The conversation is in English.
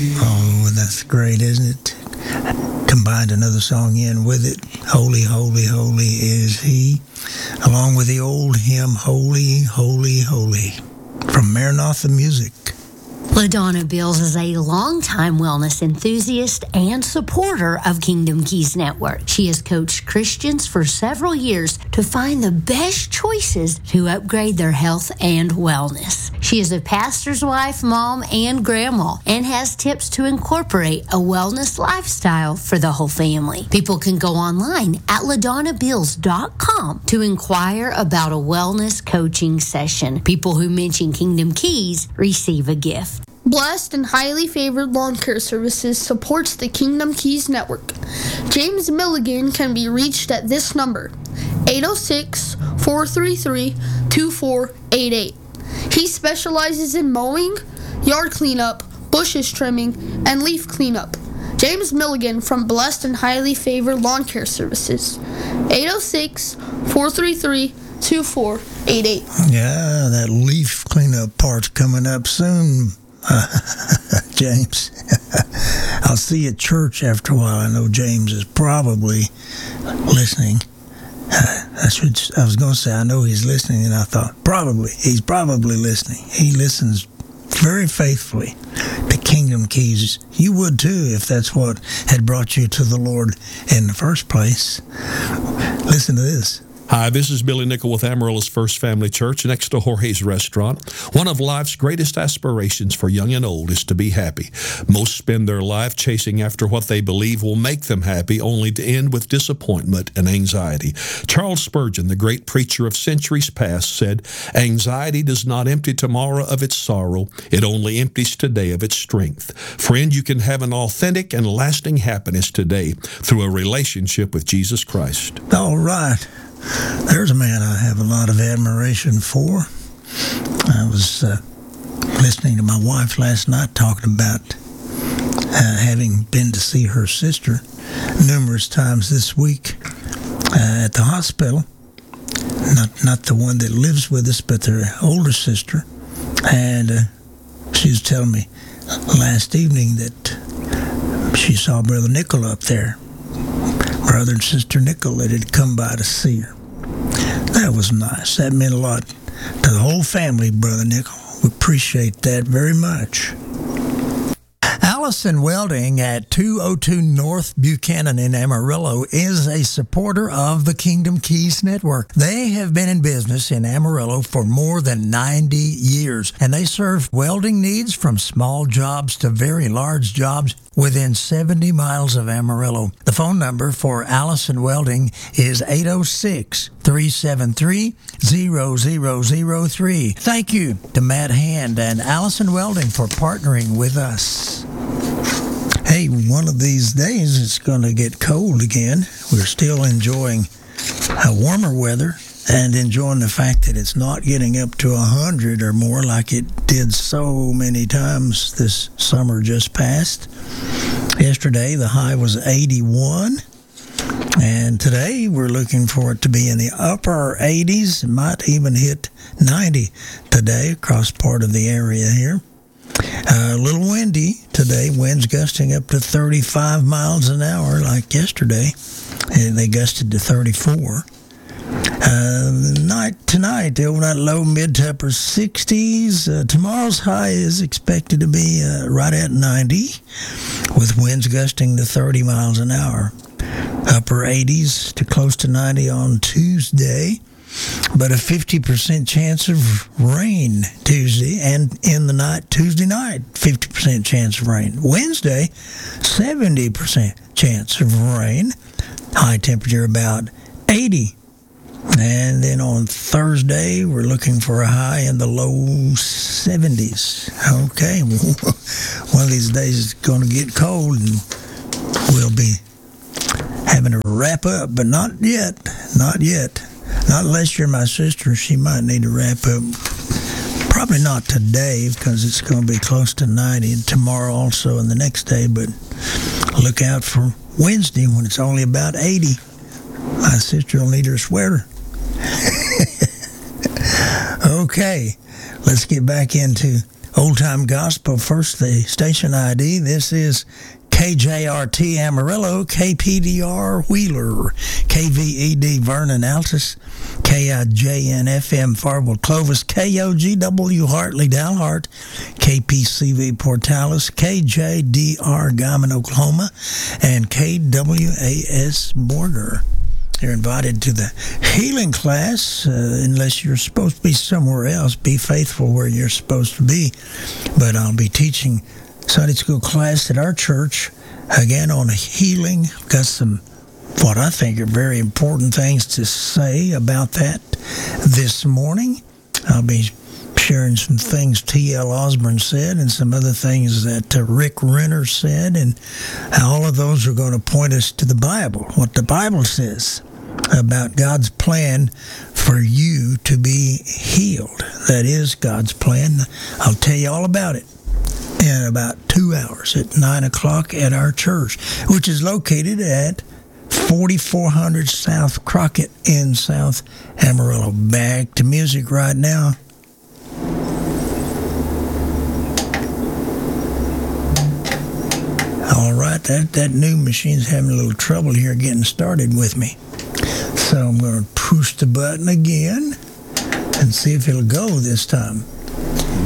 Oh, that's great, isn't it? Combined another song in with it. Holy, holy, holy is he. Along with the old hymn, Holy, Holy, Holy, from Maranatha Music. LaDonna Bills is a longtime wellness enthusiast and supporter of Kingdom Keys Network. She has coached Christians for several years to find the best choices to upgrade their health and wellness. She is a pastor's wife, mom, and grandma, and has tips to incorporate a wellness lifestyle for the whole family. People can go online at LaDonnaBills.com to inquire about a wellness coaching session. People who mention Kingdom Keys receive a gift. Blessed and Highly Favored Lawn Care Services supports the Kingdom Keys Network. James Milligan can be reached at this number, 806-433-2488. He specializes in mowing, yard cleanup, bushes trimming, and leaf cleanup. James Milligan from Blessed and Highly Favored Lawn Care Services, 806-433-2488. Yeah, that leaf cleanup part's coming up soon. James. I'll see you at church after a while. I know James is probably listening. I was going to say I know he's listening, and I thought he's probably listening. He listens very faithfully to Kingdom Keys. You would too if that's what had brought you to the Lord in the first place. Listen to this. Hi, this is Billy Nickel with Amarillo's First Family Church next to Jorge's Restaurant. One of life's greatest aspirations for young and old is to be happy. Most spend their life chasing after what they believe will make them happy, only to end with disappointment and anxiety. Charles Spurgeon, the great preacher of centuries past, said, "Anxiety does not empty tomorrow of its sorrow. It only empties today of its strength." Friend, you can have an authentic and lasting happiness today through a relationship with Jesus Christ. All right. There's a man I have a lot of admiration for. I was listening to my wife last night talking about having been to see her sister numerous times this week at the hospital. Not the one that lives with us, but their older sister. And she was telling me last evening that she saw Brother Nickel up there. Brother and Sister Nickel that had come by to see her. That was nice. That meant a lot to the whole family, Brother Nickel. We appreciate that very much. Allison Welding at 202 North Buchanan in Amarillo is a supporter of the Kingdom Keys Network. They have been in business in Amarillo for more than 90 years, and they serve welding needs from small jobs to very large jobs within 70 miles of Amarillo. The phone number for Allison Welding is 806-373-0003. Thank you to Matt Hand and Allison Welding for partnering with us. Hey, one of these days it's going to get cold again. We're still enjoying warmer weather and enjoying the fact that it's not getting up to 100 or more like it did so many times this summer just passed. Yesterday, the high was 81, and today we're looking for it to be in the upper 80s. It might even hit 90 today across part of the area here. A little windy today, winds gusting up to 35 miles an hour like yesterday, and they gusted to 34. Tonight, overnight low, mid to upper 60s. Tomorrow's high is expected to be right at 90, with winds gusting to 30 miles an hour. Upper 80s to close to 90 on Tuesday, but a 50% chance of rain Tuesday, and in the night, Tuesday night, 50% chance of rain. Wednesday, 70% chance of rain. High temperature about 80. And then on Thursday, we're looking for a high in the low 70s. Okay, one of these days it's going to get cold and we'll be having to wrap up, but not yet. Not unless you're my sister, she might need to wrap up. Probably not today because it's going to be close to 90, and tomorrow also and the next day, but look out for Wednesday when it's only about 80. My sister will need her sweater. Okay, let's get back into Old Time Gospel. First, the station ID. This is KJRT Amarillo, KPDR Wheeler, KVED Vernon Altus, KIJN FM Farwell Clovis, KOGW Hartley Dalhart, KPCV Portales, KJDR Guyman, Oklahoma, and KWAS Borger. You're invited to the healing class, unless you're supposed to be somewhere else. Be faithful where you're supposed to be. But I'll be teaching Sunday school class at our church, again on healing. Got some, what I think are very important things to say about that this morning. I'll be sharing some things T.L. Osborne said and some other things that Rick Renner said, and all of those are going to point us to the Bible, what the Bible says about God's plan for you to be healed. That is God's plan. I'll tell you all about it in about 2 hours at 9 o'clock at our church, which is located at 4400 South Crockett in South Amarillo. Back to music right now. All right, that new machine's having a little trouble here getting started with me. So I'm going to push the button again and see if it'll go this time.